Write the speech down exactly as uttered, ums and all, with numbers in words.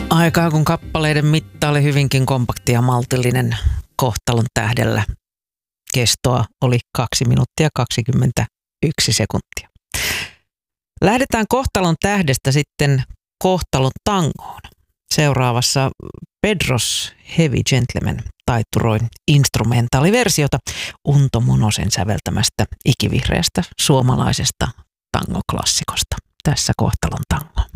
Aikaa kun kappaleiden mitta oli hyvinkin kompakti ja maltillinen, Kohtalon tähdellä kestoa oli kaksi minuuttia kaksikymmentäyksi sekuntia. Lähdetään Kohtalon tähdestä sitten Kohtalon tangoon. Seuraavassa Pedros Heavy Gentleman taitturoi instrumentaaliversiota Unto Monosen säveltämästä ikivihreästä suomalaisesta tangoklassikosta. Tässä Kohtalon tango.